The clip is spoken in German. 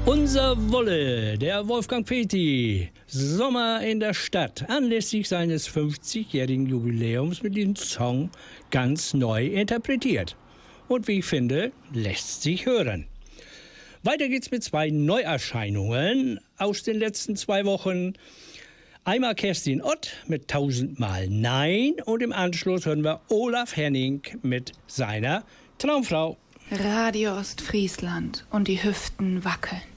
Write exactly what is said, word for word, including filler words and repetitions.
Unser Wolle, der Wolfgang Petri, Sommer in der Stadt, anlässlich seines fünfzigjährigen Jubiläums mit diesem Song ganz neu interpretiert. Und wie ich finde, lässt sich hören. Weiter geht's mit zwei Neuerscheinungen aus den letzten zwei Wochen. Einmal Kerstin Ott mit Tausendmal Nein und im Anschluss hören wir Olaf Henning mit seiner Traumfrau. Radio Ostfriesland und die Hüften wackeln.